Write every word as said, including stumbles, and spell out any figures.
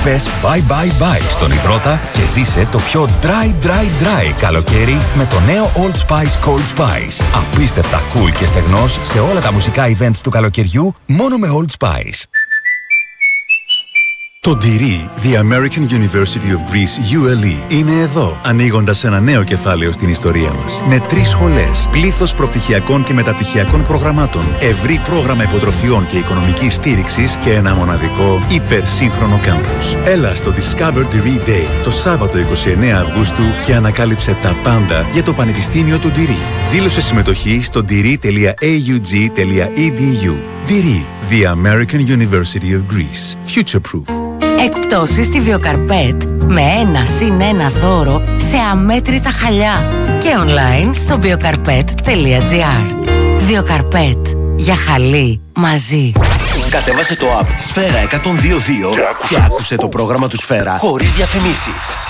Πες bye bye bye στον υδρότα και ζήσε το πιο dry dry dry καλοκαίρι με το νέο Old Spice Cold Spice. Απίστευτα cool και στεγνός σε όλα τα μουσικά events του καλοκαιριού μόνο με Old Spice. Το Ντυρί, The American University of Greece γιου ελ ι, είναι εδώ, ανοίγοντας ένα νέο κεφάλαιο στην ιστορία μας. Με τρεις σχολές, πλήθος προπτυχιακών και μεταπτυχιακών προγραμμάτων, ευρύ πρόγραμμα υποτροφιών και οικονομικής στήριξης και ένα μοναδικό υπερσύγχρονο κάμπους. Έλα στο Discover Diri Day το Σάββατο εικοστή ενάτη Αυγούστου και ανακάλυψε τα πάντα για το Πανεπιστήμιο του Ντυρί. Δήλωσε συμμετοχή στο ντυρί τελεία έι γιου τζι τελεία ι ντι γιου. Ντυρί, The American University of Greece. Future Proof. Εκπτώσεις στη Βιοκαρπέτ με ένα συν ένα δώρο σε αμέτρητα χαλιά και online στο βιοκαρπέτ τελεία τζι άρ. Βιοκαρπέτ. Για χαλί μαζί. Κατέβασε το app Σφαίρα εκατόν δύο δύο και άκουσε το πρόγραμμα του Σφαίρα χωρίς διαφημίσεις.